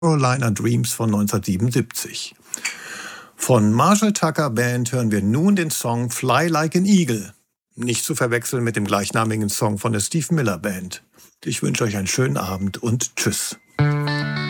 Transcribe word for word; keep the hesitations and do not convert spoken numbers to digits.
Carolina Dreams von neunzehnhundertsiebenundsiebzig. Von Marshall Tucker Band hören wir nun den Song Fly Like an Eagle. Nicht zu verwechseln mit dem gleichnamigen Song von der Steve Miller Band. Ich wünsche euch einen schönen Abend und tschüss.